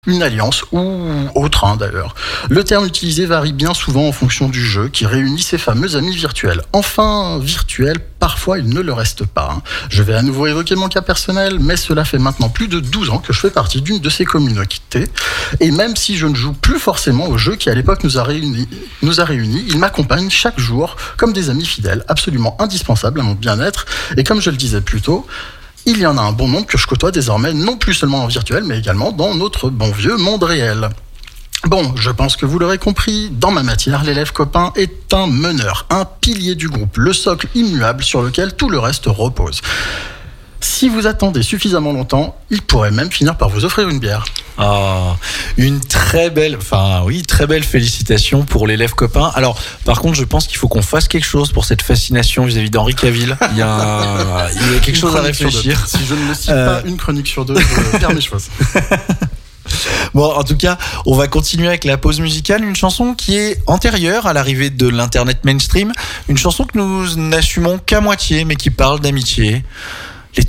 une alliance ou autre d'ailleurs. Le terme utilisé varie bien souvent en fonction du jeu qui réunit ces fameux amis virtuels. Enfin, virtuels, parfois il ne le reste pas. Je vais à nouveau évoquer mon cas personnel, mais cela fait maintenant plus de 12 ans que je fais partie d'une de ces communautés. Et même si je ne joue plus forcément au jeu qui à l'époque nous a réunis, ils m'accompagnent chaque jour comme des amis fidèles, absolument indispensables à mon bien-être. Et comme je le disais plus tôt, il y en a un bon nombre que je côtoie désormais, non plus seulement en virtuel, mais également dans notre bon vieux monde réel. Bon, je pense que vous l'aurez compris, dans ma matière, l'élève copain est un meneur, un pilier du groupe, le socle immuable sur lequel tout le reste repose. Si vous attendez suffisamment longtemps, il pourrait même finir par vous offrir une bière. Ah, très belle félicitation pour l'élève copain. Alors, par contre, je pense qu'il faut qu'on fasse quelque chose pour cette fascination vis-à-vis d'Henri Cavill. Il y a quelque chose à réfléchir. Si je ne le cite pas une chronique sur deux, je perds mes choses. Bon, en tout cas, on va continuer avec la pause musicale, une chanson qui est antérieure à l'arrivée de l'internet mainstream, une chanson que nous n'assumons qu'à moitié, mais qui parle d'amitié.